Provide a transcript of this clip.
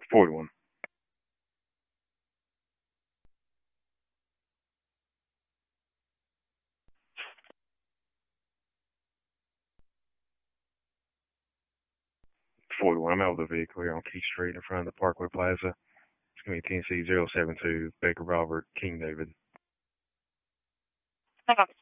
41. I'm out of the vehicle here on Key Street in front of the Parkway Plaza. It's going to be Tennessee 072, Baker Robert, King David.